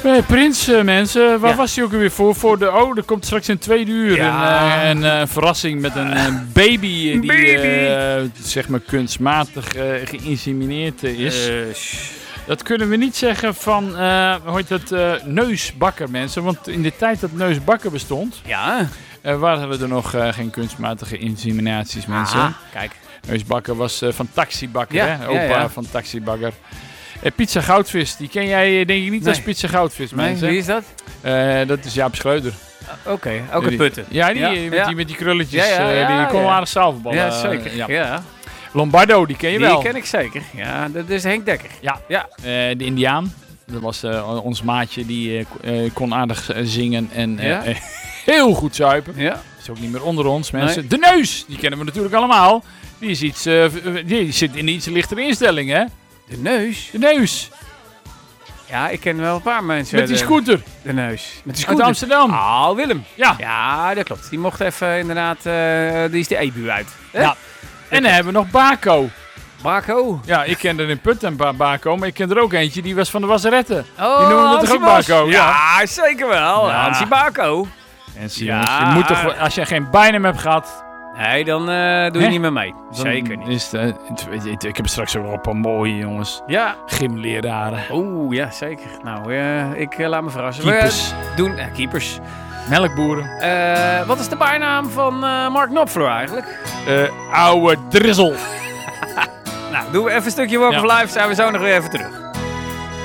Prins, mensen. Waar Ja. was hij ook weer voor? Er komt straks in 2 uur Ja. een verrassing met een baby die zeg maar kunstmatig geïnsemineerd is. Dat kunnen we niet zeggen van, hoe heet het, neusbakker, mensen. Want in de tijd dat neusbakker bestond, Ja. waren er nog geen kunstmatige inseminaties, mensen. Aha, kijk. Neusbakker was van taxibakker, Ja, hè? Opa ja. van taxibakker. Pizza Goudvis, die ken jij denk ik niet Nee. als Pizza Goudvis, Nee, mensen. wie is dat? Dat is Jaap Schreuder. Oké, ook een putten. Ja, die, Ja. met die krulletjes, Ja, die kon ja. aardig zaalvoetballen. Ja, zeker. Ja. Ja. Lombardo, die ken je wel. Die ken ik zeker. Ja, dat is Henk Dekker. Ja. Ja. De Indiaan, dat was ons maatje, die kon aardig zingen en Ja. heel goed zuipen. Ja. Is ook niet meer onder ons, mensen. Nee. De Neus, die kennen we natuurlijk allemaal. Die is iets, die zit in een iets lichtere instelling, hè? De Neus. De Neus, Ja, ik ken wel een paar mensen. met die scooter De Neus. Met die uit scooter. Amsterdam. Oh, Willem. Ja. Ja, dat klopt. Die mocht even inderdaad, die is de EBU uit. Hè? Ja. En dan hebben we nog Baco. Baco. Ja, ik ken er in Putten Baco, maar ik ken er ook eentje, die was van de Wasseretten. Oh, Die noemen we toch Hansie ook Bos. Baco? Ja, zeker wel. Ja. Hansie Baco. En zie Ja. jongens, je moet toch, als je geen bijnaam hebt gehad, Nee, dan doe je Hè? niet meer mee. dan Zeker niet. Is ik heb straks ook wel een paar mooie jongens. Ja. Gymleraren, Oeh, ja, zeker. Nou, ik laat me verrassen. keepers, We doen keepers. melkboeren, Wat is de bijnaam van Mark Knopfler eigenlijk? oude drizzel. Nou, doen we even een stukje Walk of Life, zijn we zo nog weer even terug.